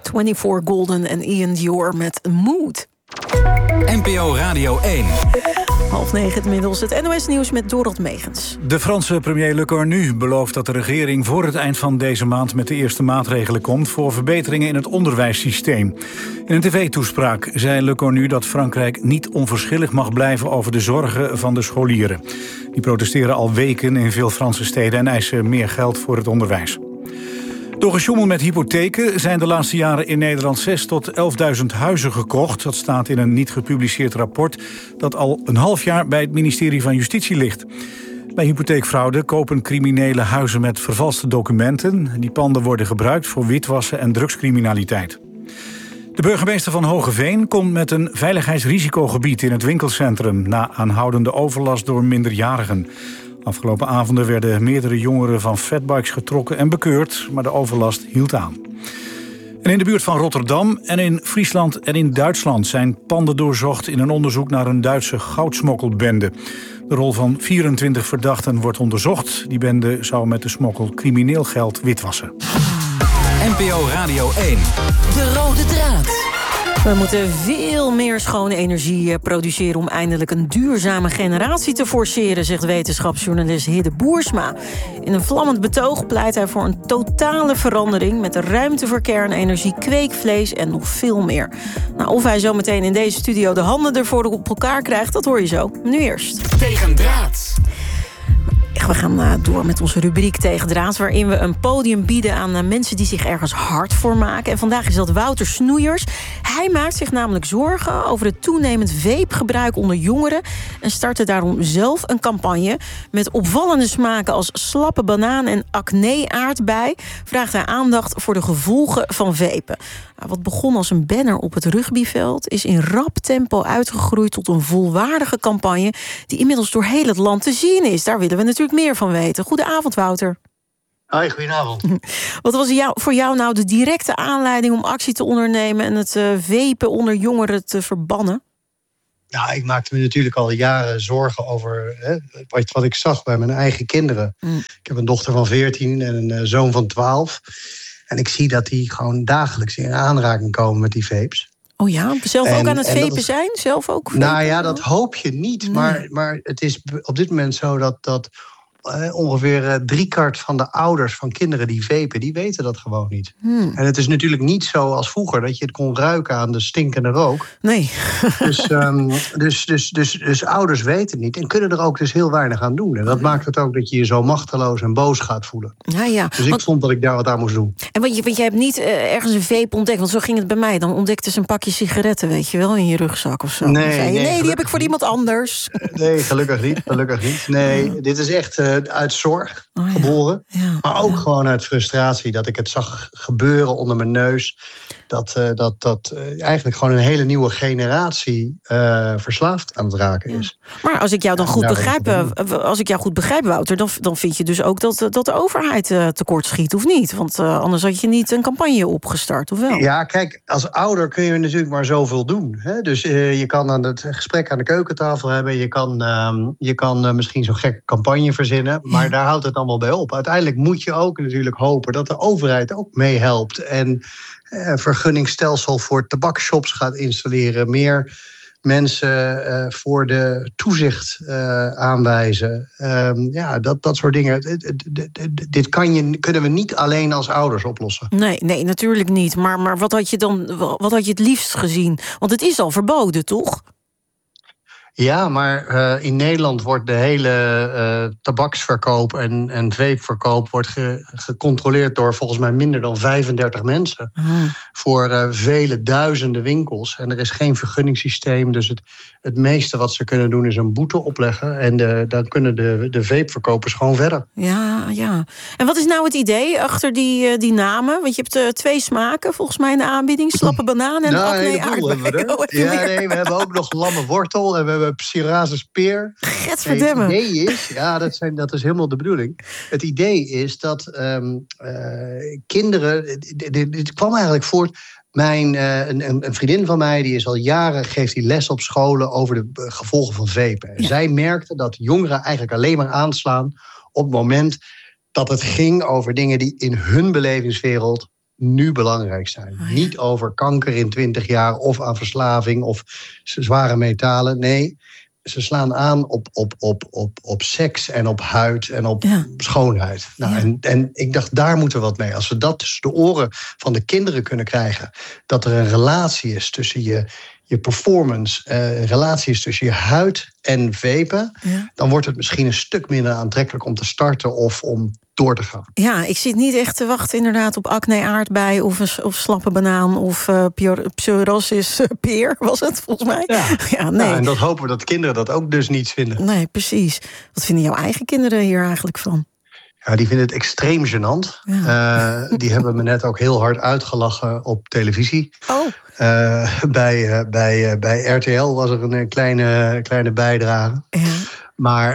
24 Golden en Ian Dior met Mood. NPO Radio 1. 8:30 inmiddels, het NOS-nieuws met Dorot Megens. De Franse premier Le Cornu belooft dat de regering voor het eind van deze maand met de eerste maatregelen komt voor verbeteringen in het onderwijssysteem. In een tv-toespraak zei Le Cornu dat Frankrijk niet onverschillig mag blijven over de zorgen van de scholieren. Die protesteren al weken in veel Franse steden en eisen meer geld voor het onderwijs. Door gesjoemel met hypotheken zijn de laatste jaren in Nederland 6.000 tot 11.000 huizen gekocht. Dat staat in een niet gepubliceerd rapport dat al een half jaar bij het ministerie van Justitie ligt. Bij hypotheekfraude kopen criminelen huizen met vervalste documenten. Die panden worden gebruikt voor witwassen en drugscriminaliteit. De burgemeester van Hoogeveen komt met een veiligheidsrisicogebied in het winkelcentrum na aanhoudende overlast door minderjarigen. Afgelopen avonden werden meerdere jongeren van fatbikes getrokken en bekeurd, maar de overlast hield aan. En in de buurt van Rotterdam en in Friesland en in Duitsland zijn panden doorzocht in een onderzoek naar een Duitse goudsmokkelbende. De rol van 24 verdachten wordt onderzocht. Die bende zou met de smokkel crimineel geld witwassen. NPO Radio 1. De rode draad. We moeten veel meer schone energie produceren om eindelijk een duurzame generatie te forceren, zegt wetenschapsjournalist Hidde Boersma. In een vlammend betoog pleit hij voor een totale verandering met ruimte voor kernenergie, kweekvlees en nog veel meer. Nou, of hij zo meteen in deze studio de handen ervoor op elkaar krijgt, dat hoor je zo. Nu eerst. Tegendraads. We gaan door met onze rubriek Tegendraads, waarin we een podium bieden aan mensen die zich ergens hard voor maken. En vandaag is dat Wouter Snoeiers. Hij maakt zich namelijk zorgen over het toenemend vapegebruik onder jongeren en startte daarom zelf een campagne. Met opvallende smaken als slappe banaan en acne-aardbei vraagt hij aandacht voor de gevolgen van vapen. Wat begon als een banner op het rugbyveld is in rap tempo uitgegroeid tot een volwaardige campagne die inmiddels door heel het land te zien is. Daar willen we natuurlijk meer van weten. Goedenavond, Wouter. Hoi, goedenavond. Wat was voor jou nou de directe aanleiding om actie te ondernemen en het vapen onder jongeren te verbannen? Nou, ik maakte me natuurlijk al jaren zorgen over wat ik zag bij mijn eigen kinderen. Ik heb een dochter van 14 en een zoon van 12. En ik zie dat die gewoon dagelijks in aanraking komen met die vapes. Oh ja, zelf ook aan het vapen zijn? Zelf ook vapen? Nou ja, dat hoop je niet. Nee. Maar het is op dit moment zo dat ongeveer 3/4 van de ouders van kinderen die vapen, die weten dat gewoon niet. En het is natuurlijk niet zo als vroeger dat je het kon ruiken aan de stinkende rook. Nee. Dus ouders weten het niet en kunnen er ook dus heel weinig aan doen. En dat maakt het ook dat je je zo machteloos en boos gaat voelen. Ja. Dus ik vond dat ik daar wat aan moest doen. En want jij hebt niet ergens een vape ontdekt, want zo ging het bij mij. Dan ontdekte ze een pakje sigaretten, weet je wel, in je rugzak of zo. Nee, die heb ik voor iemand anders. Nee, gelukkig niet. Nee, dit is echt uit zorg geboren. Ja. Maar ook gewoon uit frustratie dat ik het zag gebeuren onder mijn neus. Dat eigenlijk gewoon een hele nieuwe generatie verslaafd aan het raken is. Maar als ik jou dan goed begrijp, Wouter, dan vind je dus ook dat de overheid tekort schiet, of niet? Want anders had je niet een campagne opgestart, of wel? Ja, kijk, als ouder kun je natuurlijk maar zoveel doen. Hè? Dus je kan aan het gesprek aan de keukentafel hebben. Je kan misschien zo'n gekke campagne verzinnen. Maar daar houdt het allemaal bij op. Uiteindelijk moet je ook natuurlijk hopen dat de overheid ook meehelpt. En vergunningstelsel voor tabakshops gaat installeren. Meer mensen voor de toezicht aanwijzen. Dat soort dingen. Dit kunnen we niet alleen als ouders oplossen. Nee, natuurlijk niet. Maar wat had je het liefst gezien? Want het is al verboden, toch? Ja, maar in Nederland wordt de hele tabaksverkoop en vapeverkoop wordt gecontroleerd door volgens mij minder dan 35 mensen. Voor vele duizenden winkels. En er is geen vergunningssysteem. Dus het meeste wat ze kunnen doen is een boete opleggen. En dan kunnen de vapeverkopers gewoon verder. Ja. En wat is nou het idee achter die namen? Want je hebt 2 smaken volgens mij in de aanbieding. Slappe banaan en acne-aardbei. We hebben ook nog lamme wortel en we hebben Psirasis peer. Getverdamme. Het idee is, dat is helemaal de bedoeling. Het idee is dat kinderen, dit kwam eigenlijk voort. Een vriendin van mij, die is al jaren, geeft die les op scholen over de gevolgen van vapen. Ja. Zij merkte dat jongeren eigenlijk alleen maar aanslaan op het moment dat het ging over dingen die in hun belevingswereld nu belangrijk zijn. Oh, ja. Niet over kanker in 20 jaar of aan verslaving of zware metalen. Nee, ze slaan aan op seks en op huid en op schoonheid. Nou, en ik dacht, daar moeten we wat mee. Als we dat tussen de oren van de kinderen kunnen krijgen, dat er een relatie is tussen je performance, relatie is tussen je huid en vapen, dan wordt het misschien een stuk minder aantrekkelijk om te starten of om door te gaan. Ja, ik zit niet echt te wachten inderdaad op acne aardbei of slappe banaan of psoriasis peer, was het volgens mij. Ja, nee. En dat hopen we dat kinderen dat ook dus niet vinden. Nee, precies. Wat vinden jouw eigen kinderen hier eigenlijk van? Ja, die vinden het extreem gênant. Ja. Die hebben me net ook heel hard uitgelachen op televisie. Bij RTL was er een kleine bijdrage. Ja. Maar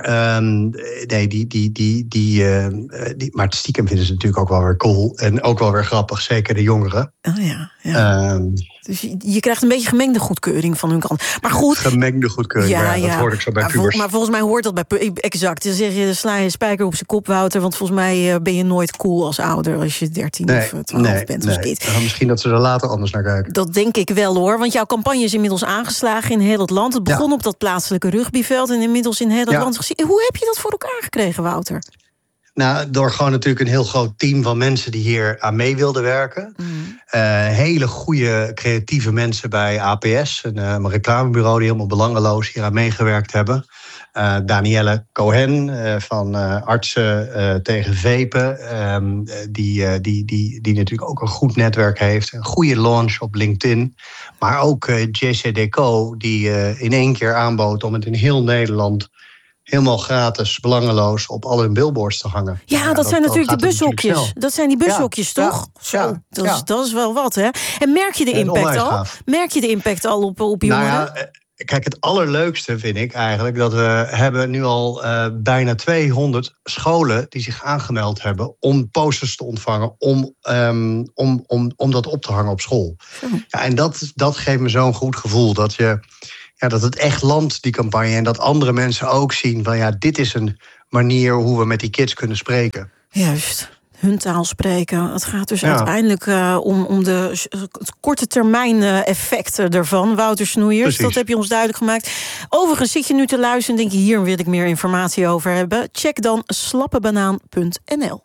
maar stiekem vinden ze natuurlijk ook wel weer cool. En ook wel weer grappig, zeker de jongeren. Dus je krijgt een beetje gemengde goedkeuring van hun kant. Maar goed. Gemengde goedkeuring, dat hoor ik zo bij pubers. Maar volgens mij hoort dat bij exact. Dan zeg je, sla je spijker op zijn kop, Wouter. Want volgens mij ben je nooit cool als ouder als je 13 of 12 bent. Misschien dat ze er later anders naar kijken. Dat denk ik wel, hoor. Want jouw campagne is inmiddels aangeslagen in heel het land. Het begon op dat plaatselijke rugbyveld en inmiddels in heel het land gezien. Hoe heb je dat voor elkaar gekregen, Wouter? Nou, door gewoon natuurlijk een heel groot team van mensen die hier aan mee wilden werken. Hele goede creatieve mensen bij APS, een reclamebureau die helemaal belangeloos hier aan meegewerkt hebben. Danielle Cohen van Artsen tegen Vapen, die natuurlijk ook een goed netwerk heeft. Een goede launch op LinkedIn. Maar ook JC Deco, die in 1 keer aanbood om het in heel Nederland helemaal gratis, belangeloos op al hun billboards te hangen. Ja, dat zijn natuurlijk de bushokjes. Dat zijn die bushokjes, toch? Zo, dat is wel wat, hè? En merk je de impact al? Gaaf. Merk je de impact al op jongeren? Nou ja, kijk, het allerleukste vind ik eigenlijk dat we hebben nu al bijna 200 scholen die zich aangemeld hebben om posters te ontvangen, om dat op te hangen op school. Ja, en dat geeft me zo'n goed gevoel dat dat het echt landt, die campagne. En dat andere mensen ook zien van dit is een manier hoe we met die kids kunnen spreken. Juist, hun taal spreken. Het gaat dus uiteindelijk om het korte termijn effecten ervan. Wouter Snoeiers, precies. Dat heb je ons duidelijk gemaakt. Overigens zit je nu te luisteren en denk je, hier wil ik meer informatie over hebben. Check dan slappebanaan.nl.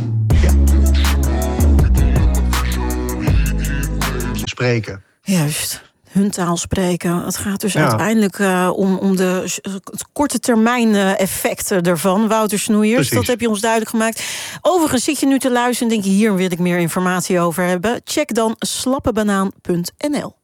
Spreken. Juist. Hun taal spreken. Het gaat dus uiteindelijk om het korte termijn effecten ervan. Wouter Snoeiers, precies. Dat heb je ons duidelijk gemaakt. Overigens zit je nu te luisteren en denk je, hier wil ik meer informatie over hebben. Check dan slappebanaan.nl.